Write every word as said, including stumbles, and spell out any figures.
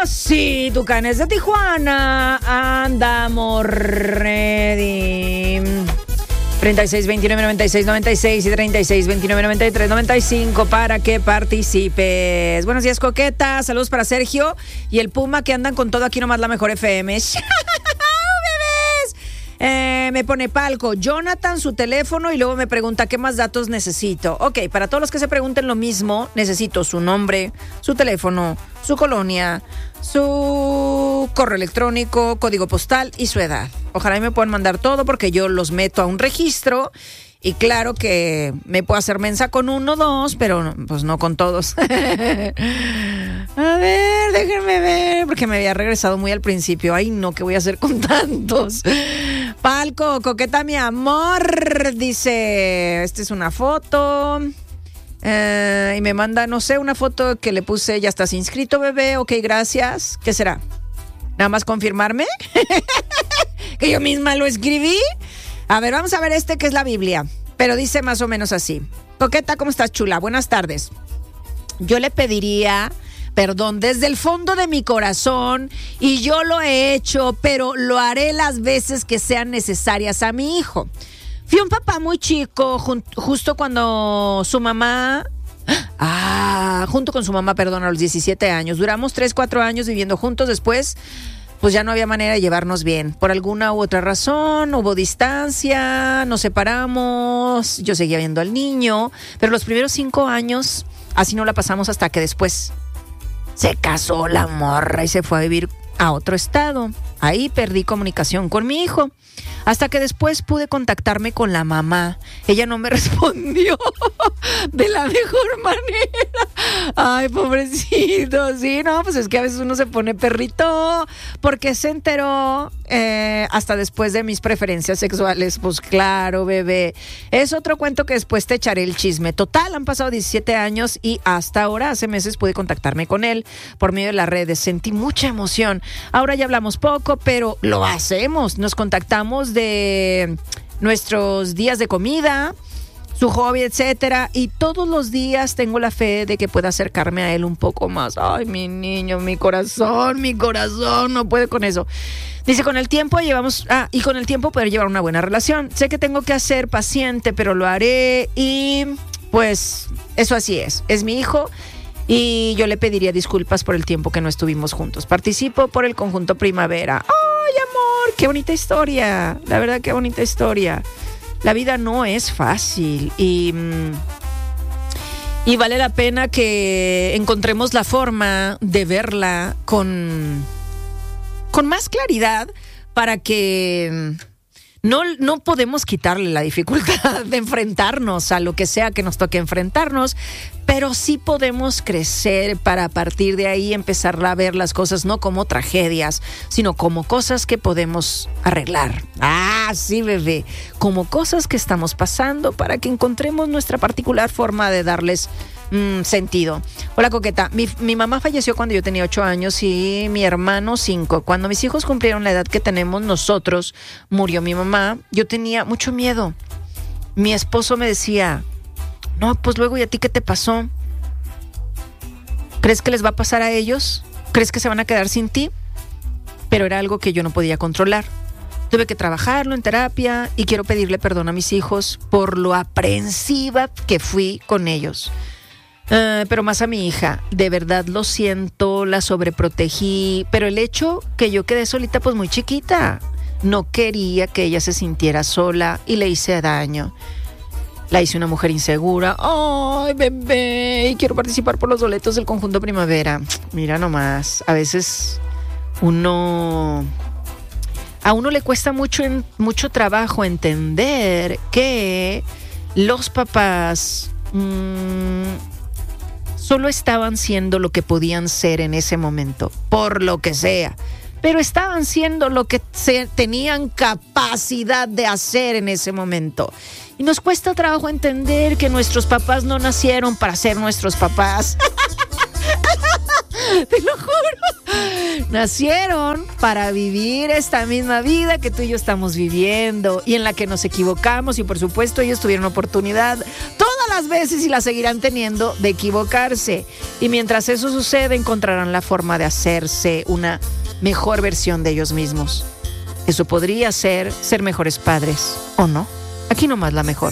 sí, Tucanes de Tijuana, andamos ready. treinta y seis, veintinueve, noventa y seis, noventa y seis y treinta y seis, veintinueve, noventa y tres, noventa y cinco para que participes. Buenos días, Coqueta. Saludos para Sergio y el Puma que andan con todo aquí nomás la mejor F M. ¡Bebés! Eh, me pone Palco, Jonathan, su teléfono y luego me pregunta qué más datos necesito. Ok, para todos los que se pregunten lo mismo, necesito su nombre, su teléfono, su colonia, su correo electrónico, código postal y su edad. Ojalá y me puedan mandar todo porque yo los meto a un registro y claro que me puedo hacer mensa con uno o dos, pero pues no con todos. A ver, déjenme ver, porque me había regresado muy al principio. Ay, no, ¿qué voy a hacer con tantos? Palco, Coqueta, mi amor, dice, esta es una foto. Eh, y me manda, no sé, una foto que le puse, ya estás inscrito, bebé, ok, gracias. ¿Qué será? ¿Nada más confirmarme? ¿Que yo misma lo escribí? A ver, vamos a ver este que es la Biblia, pero dice más o menos así. Coqueta, ¿cómo estás, chula? Buenas tardes. Yo le pediría perdón desde el fondo de mi corazón y yo lo he hecho, pero lo haré las veces que sean necesarias a mi hijo. Fui un papá muy chico, jun- justo cuando su mamá... Ah, junto con su mamá, perdón, a los diecisiete años. Duramos tres, cuatro años viviendo juntos. Después, pues ya no había manera de llevarnos bien. Por alguna u otra razón, hubo distancia, nos separamos, yo seguía viendo al niño. Pero los primeros cinco años, así no la pasamos hasta que después se casó la morra y se fue a vivir a otro estado. Ahí perdí comunicación con mi hijo. Hasta que después pude contactarme con la mamá. Ella no me respondió de la mejor manera. Ay, pobrecito. Sí, no, pues es que a veces uno se pone perrito. Porque se enteró eh, hasta después de mis preferencias sexuales. Pues claro, bebé. Es otro cuento que después te echaré el chisme. Total, han pasado diecisiete años y hasta ahora, hace meses, pude contactarme con él por medio de las redes. Sentí mucha emoción. Ahora ya hablamos poco, pero lo hacemos. Nos contactamos de nuestros días de comida, su hobby, etcétera, y todos los días tengo la fe de que pueda acercarme a él un poco más. Ay, mi niño, mi corazón, mi corazón, no puede con eso. Dice, con el tiempo llevamos, ah, y con el tiempo poder llevar una buena relación. Sé que tengo que ser paciente, pero lo haré y pues eso así es. Es mi hijo. Y yo le pediría disculpas por el tiempo que no estuvimos juntos. Participo por el conjunto Primavera. ¡Ay, amor! ¡Qué bonita historia! La verdad, qué bonita historia. La vida no es fácil y, y vale la pena que encontremos la forma de verla con, con más claridad para que... No, no podemos quitarle la dificultad de enfrentarnos a lo que sea que nos toque enfrentarnos, pero sí podemos crecer para a partir de ahí empezar a ver las cosas no como tragedias, sino como cosas que podemos arreglar. Ah, sí, bebé, como cosas que estamos pasando para que encontremos nuestra particular forma de darles mm, sentido. Hola, Coqueta. Mi, mi mamá falleció cuando yo tenía ocho años y mi hermano cinco. Cuando mis hijos cumplieron la edad que tenemos nosotros, murió mi mamá. Yo tenía mucho miedo. Mi esposo me decía, no, pues luego, ¿y a ti qué te pasó? ¿Crees que les va a pasar a ellos? ¿Crees que se van a quedar sin ti? Pero era algo que yo no podía controlar. Tuve que trabajarlo en terapia y quiero pedirle perdón a mis hijos por lo aprensiva que fui con ellos. Uh, pero más a mi hija, de verdad lo siento, la sobreprotegí, pero el hecho que yo quedé solita pues muy chiquita, no quería que ella se sintiera sola y le hice daño. La hice una mujer insegura. Ay, bebé, y quiero participar por los boletos del conjunto Primavera. Mira nomás, a veces uno... A uno le cuesta mucho, mucho trabajo entender que los papás... Mmm, solo estaban siendo lo que podían ser en ese momento, por lo que sea, pero estaban siendo lo que se tenían capacidad de hacer en ese momento. Y nos cuesta trabajo entender que nuestros papás no nacieron para ser nuestros papás. Te lo juro. Nacieron para vivir esta misma vida que tú y yo estamos viviendo y en la que nos equivocamos y por supuesto ellos tuvieron oportunidad todas más veces y la seguirán teniendo de equivocarse. Y mientras eso sucede, encontrarán la forma de hacerse una mejor versión de ellos mismos. Eso podría ser ser mejores padres, ¿o no? Aquí nomás la mejor.